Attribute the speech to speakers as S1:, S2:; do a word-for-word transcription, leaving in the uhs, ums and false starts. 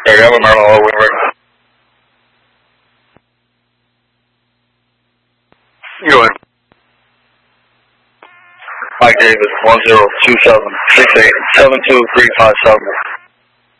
S1: There you have a Maryland Low Wind River. Go ahead. Mike Davis, one zero two seven six eight seven two three five seven.